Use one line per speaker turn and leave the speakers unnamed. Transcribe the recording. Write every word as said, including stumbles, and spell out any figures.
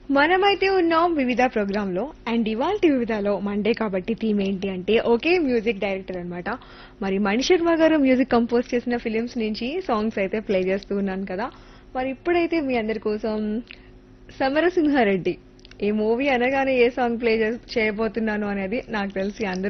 మనమైతే ఉన్నాం వివిధ ప్రోగ్రామ్ లో. అండ్ ఇవాల్టి వివిధలో మండే కాబట్టి థీమ్ ఏంటి అంటే ఒకే మ్యూజిక్ డైరెక్టర్ అన్నమాట. మరి మణి శర్మ గారు మ్యూజిక్ కంపోజ్ చేసిన ఫిలిమ్స్ నుంచి సాంగ్స్ అయితే ప్లే చేస్తూ ఉన్నాను కదా. మరి ఇప్పుడైతే మీ అందరి కోసం సమరసింహారెడ్డి ఈ మూవీ అనగానే ఏ సాంగ్ ప్లే చేయబోతున్నాను అనేది నాకు తెలిసి అందరూ